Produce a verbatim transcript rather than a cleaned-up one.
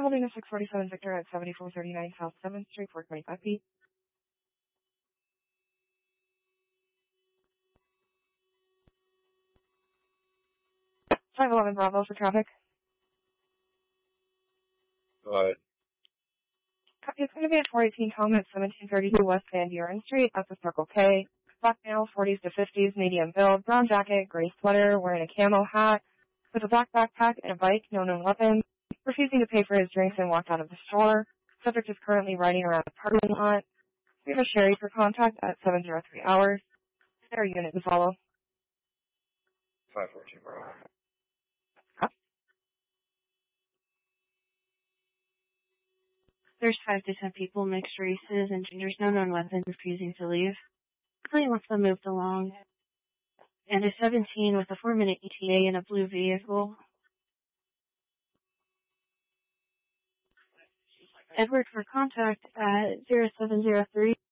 holding a six forty-seven Victor at seventy-four thirty-nine South seventh Street, four twenty-five feet. five eleven Bravo for traffic. Go ahead. It's going to be at four eighteen Tom at seventeen thirty-two West Van Buren Street at the Circle K. Black male, forties to fifties, medium build, brown jacket, gray sweater, wearing a camo hat, with a black backpack and a bike, no known weapon, refusing to pay for his drinks and walked out of the store. Subject is currently riding around the parking lot. We have a Sherry for contact at seven oh three hours. Is there a unit to follow? five fourteen Bravo. Huh? There's five to ten people, mixed races, and genders, no known weapon, refusing to leave. He wants them moved along. And a seventeen with a four minute E T A in a blue vehicle. Edward for contact at zero seven zero three.